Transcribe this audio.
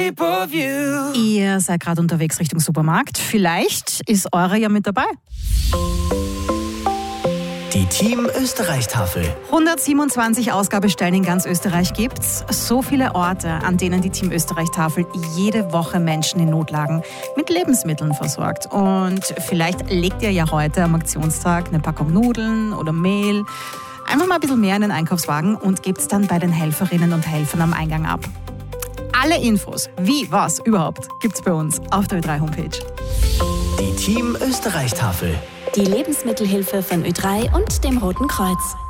shape of you. Ihr seid gerade unterwegs Richtung Supermarkt. Vielleicht ist eure ja mit dabei. Die Team Österreich-Tafel. 127 Ausgabestellen in ganz Österreich gibt's. So viele Orte, an denen die Team Österreich-Tafel jede Woche Menschen in Notlagen mit Lebensmitteln versorgt. Und vielleicht legt ihr ja heute am Aktionstag eine Packung Nudeln oder Mehl einfach mal ein bisschen mehr in den Einkaufswagen und gebt's dann bei den Helferinnen und Helfern am Eingang ab. Alle Infos, wie, was, überhaupt, gibt's bei uns auf der Ö3-Homepage. Die Team Österreich-Tafel. Die Lebensmittelhilfe von Ö3 und dem Roten Kreuz.